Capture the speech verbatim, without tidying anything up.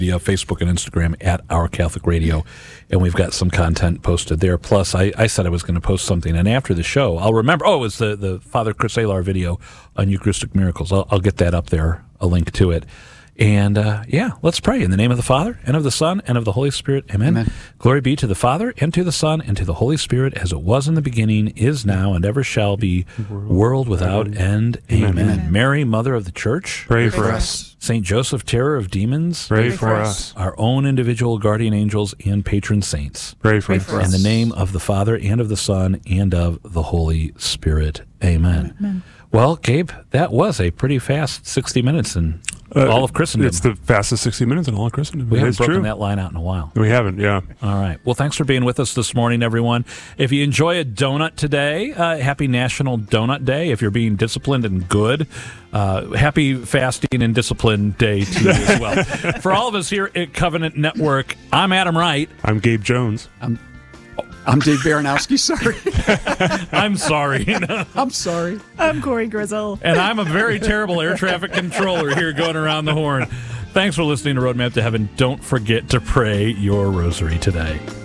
media, Facebook and Instagram at Our Catholic Radio, and we've got some content posted there. Plus, I, I said I was going to post something, and after the show, I'll remember. Oh, it was the, the Father Chris Alar video on Eucharistic miracles. I'll, I'll get that up there, a link to it. And, uh, yeah, let's pray. In the name of the Father, and of the Son, and of the Holy Spirit. Amen. Amen. Glory be to the Father, and to the Son, and to the Holy Spirit, as it was in the beginning, is now, and ever shall be, world, world without Amen. end. Amen. Amen. Mary, Mother of the Church, pray, pray for us. Saint Joseph, Terror of Demons, pray, pray for us. Our own individual guardian angels and patron saints, pray for, pray for us. In the name of the Father, and of the Son, and of the Holy Spirit. Amen. Amen. Well, Gabe, that was a pretty fast sixty minutes in uh, all of Christendom. It's the fastest sixty minutes in all of Christendom. We it haven't broken true. that line out in a while. We haven't, yeah. All right. Well, thanks for being with us this morning, everyone. If you enjoy a donut today, uh, happy National Donut Day. If you're being disciplined and good, uh, happy Fasting and Discipline Day to you as well. For all of us here at Covenant Network, I'm Adam Wright. I'm Gabe Jones. I'm I'm Dave Baranowski, sorry. I'm sorry. I'm sorry. I'm Corey Grizzle. And I'm a very terrible air traffic controller here going around the horn. Thanks for listening to Roadmap to Heaven. Don't forget to pray your rosary today.